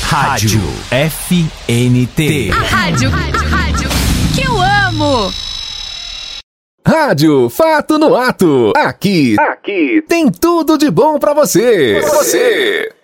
Rádio FNT. A rádio que eu amo. Rádio Fato no Ato. Aqui tem tudo de bom pra você.